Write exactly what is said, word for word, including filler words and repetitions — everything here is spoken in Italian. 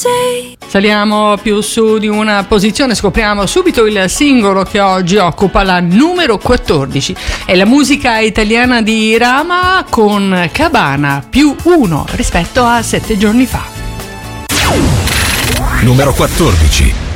Saliamo più su di una posizione, scopriamo subito il singolo che oggi occupa la numero quattordici. È la musica italiana di Rama con Cabana, più uno rispetto a sette giorni fa. Numero quattordici.